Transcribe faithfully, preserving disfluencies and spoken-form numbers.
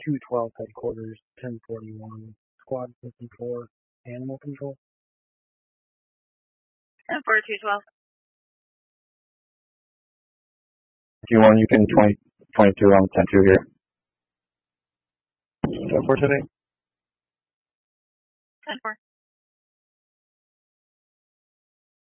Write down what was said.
two twelve headquarters, ten forty-one, squad fifty-four, animal control. ten four two twelve. Q one, you can twenty, twenty-two on ten two here. Go for today. ten four.